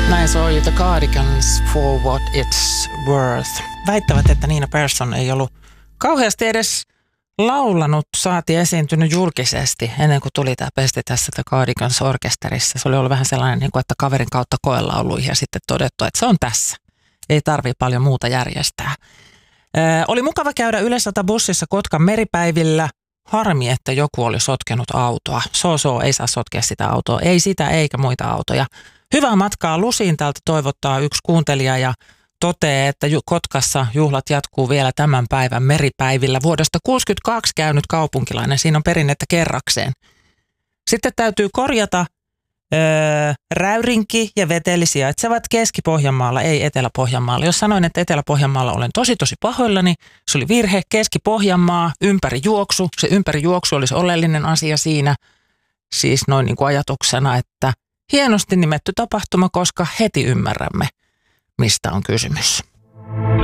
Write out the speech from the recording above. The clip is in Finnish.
Näin soi The Cardigans For What It's Worth. Väittävät, että Nina Persson ei ollut kauheasti edes laulanut, saati esiintynyt julkisesti ennen kuin tuli tämä pesti tässä The Cardigans orkesterissa. Se oli ollut vähän sellainen, niin kuin, että kaverin kautta koelauluihin ja sitten todettu, että se on tässä. Ei tarvitse paljon muuta järjestää. Oli mukava käydä Yle-100 bussissa Kotkan meripäivillä. Harmi, että joku oli sotkenut autoa. Ei saa sotkea sitä autoa. Ei sitä eikä muita autoja. Hyvää matkaa Lusiin täältä toivottaa yksi kuuntelija ja toteaa, että Kotkassa juhlat jatkuu vielä tämän päivän meripäivillä. Vuodesta 1962 käynyt kaupunkilainen. Siinä on perinnettä kerrakseen. Sitten täytyy korjata Räyrinki ja Veteli sijaitsevat Keski-Pohjanmaalla, ei Etelä-Pohjanmaalla. Jos sanoin, että Etelä-Pohjanmaalla olen tosi pahoillani, se oli virhe. Keski-Pohjanmaa, ympärijuoksu. Se ympärijuoksu olisi oleellinen asia siinä. Siis noin niin kuin ajatuksena, että hienosti nimetty tapahtuma, koska heti ymmärrämme, mistä on kysymys.